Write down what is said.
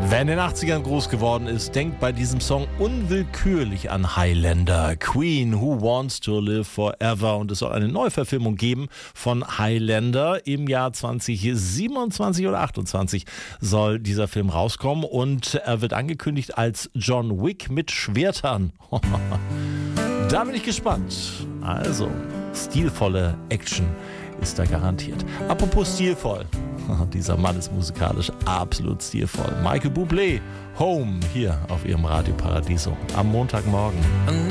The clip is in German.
Wer in den 80ern groß geworden ist, denkt bei diesem Song unwillkürlich an Highlander. Queen, Who Wants to Live Forever. Und es soll eine Neuverfilmung geben von Highlander. Im Jahr 2027 oder 28 soll dieser Film rauskommen. Und er wird angekündigt als John Wick mit Schwertern. Da bin ich gespannt. Also, stilvolle Action ist da garantiert. Apropos stilvoll. Dieser Mann ist musikalisch absolut stilvoll. Michael Bublé, Home, hier auf ihrem Radio Paradiso am Montagmorgen.